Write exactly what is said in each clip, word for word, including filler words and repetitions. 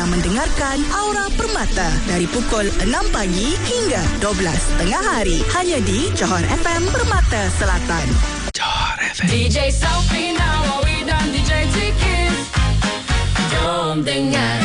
sedang mendengarkan Aura Permata dari pukul enam pagi hingga dua belas tengah hari. Hanya di Johor F M Permata Selatan. Johor F M. D J Sophie Nawawi dan D J Tikis. Jom dengar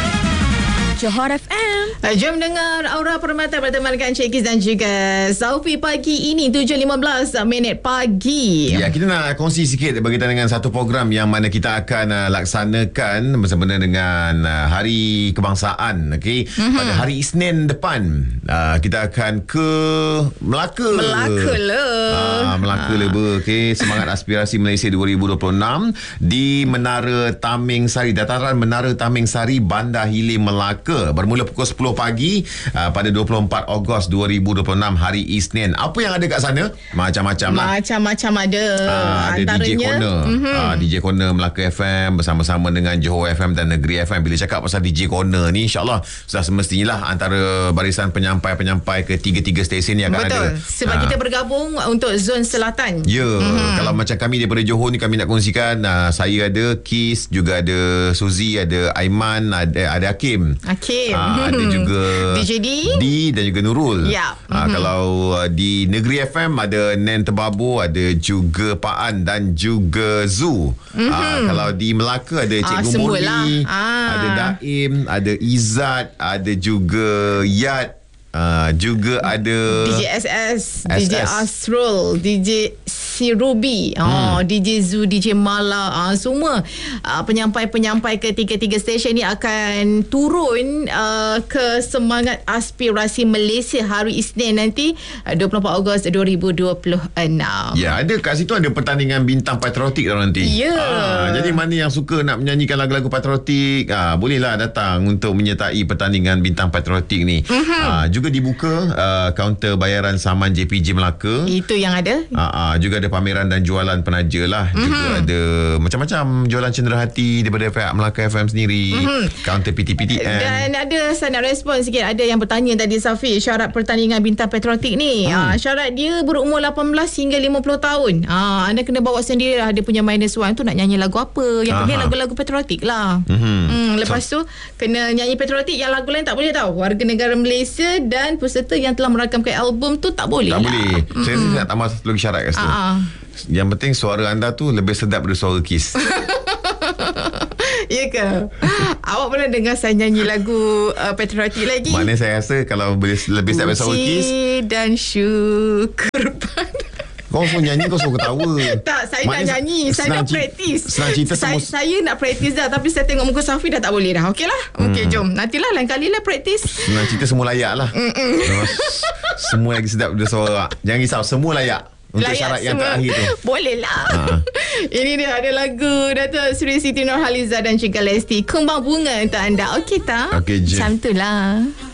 Johor F M. Jom dengar Aura Permata berteman dengan Cik Kiz dan juga Saufi pagi ini tujuh lima belas minit pagi. Ya, kita nak kongsi sikit berkaitan dengan satu program yang mana kita akan uh, laksanakan bersama dengan uh, Hari Kebangsaan, okey. Mm-hmm. Pada hari Isnin depan uh, kita akan ke Melaka. Melaka lah. Uh, Melaka lah ber, okey. Semangat Aspirasi Malaysia dua ribu dua puluh enam di Menara Taming Sari, dataran Menara Taming Sari, Bandar Hilir, Melaka. Bermula pukul sepuluh pagi uh, pada dua puluh empat Ogos dua ribu dua puluh enam, hari Isnin. Apa yang ada kat sana? Macam-macam lah. Macam-macam ada. Uh, ada Antaranya, D J Corner. Mm-hmm. Uh, D J Corner Melaka F M bersama-sama dengan Johor F M dan Negeri F M. Bila cakap pasal D J Corner ni, insyaAllah sudah semestinya lah antara barisan penyampai-penyampai ketiga-tiga stesen yang akan Betul. ada. Sebab uh, kita bergabung untuk zon selatan. Ya, yeah. Mm-hmm. Kalau macam kami daripada Johor ni, kami nak kongsikan, uh, saya ada Kiz, juga ada Suzy, ada Aiman, ada, ada Hakim. Hakim. Uh, ada juga D J D D dan juga Nurul. Ya. Uh, mm-hmm. Kalau uh, di Negeri F M ada Nen Tebabu, ada juga Pak An dan juga Zu. Mm-hmm. Uh, kalau di Melaka ada Cikgu ah, Murni, ah. ada Daim, ada Izzat, ada juga Yat. Uh, juga ada D J S S, S S. D J Asrul, D J Si Ruby, oh, hmm. D J Zu, D J Mala, uh, semua uh, penyampai-penyampai ketiga-tiga stesen ni akan turun uh, ke Semangat Aspirasi Malaysia hari Isnin nanti uh, dua puluh empat Ogos dua ribu dua puluh enam. Ya, ada kat situ ada pertandingan bintang patriotik tau nanti. Ya. Ah, jadi mana yang suka nak menyanyikan lagu-lagu patriotik, ah, bolehlah datang untuk menyertai pertandingan bintang patriotik ni. Mm-hmm. Ah, juga dibuka uh, kaunter bayaran saman J P J Melaka. Itu yang ada. Ah, ah, juga ada pameran dan jualan penaja lah. Mm-hmm. Juga ada macam-macam jualan cenderahati daripada pihak Melaka F M sendiri. Mm-hmm. Kaunter P T P T N. Dan ada, saya nak respon sikit. Ada yang bertanya tadi, Safi, syarat pertandingan bintang patriotik ni. Mm. Ah, syarat dia berumur lapan belas hingga lima puluh tahun. Ah, anda kena bawa sendiri lah. Dia punya minus one tu nak nyanyi lagu apa. Yang penting lagu-lagu patriotik lah. Mm-hmm. Hmm, lepas so, tu kena nyanyi patriotik. Yang lagu lain tak boleh tahu. Warga negara Malaysia dan peserta yang telah merakamkan album tu tak boleh tak lah. boleh. Mm-hmm. Saya nak tambah satu lagi syarat kat situ. Uh-huh. Yang penting suara anda tu lebih sedap dari suara Kiz. Ya ke? Awak pernah dengar saya nyanyi lagu uh, patriotik lagi? Maknanya saya rasa kalau boleh lebih sedap dari suara Kiz dan syukur pada. Kau suruh nyanyi, kau suruh ketawa. Tak, saya Maknanya nak nyanyi. Saya nak praktis. Senang cerita saya, semua. saya nak praktis dah. Tapi saya tengok muka Safi dah tak boleh dah. Okey lah. Okey, hmm. jom. Nantilah lain kali lah praktis. Senang cerita semua layak lah. Semua lagi sedap dari suara. Jangan risau, semua layak. Untuk layak syarat yang semua. terakhir tu. Boleh lah. Ha. Ini dia ada lagu Dato' Sri Siti Nurhaliza dan juga Lesti, Kembang Bunga untuk anda. Okey tak? Okey je. Macam tu lah.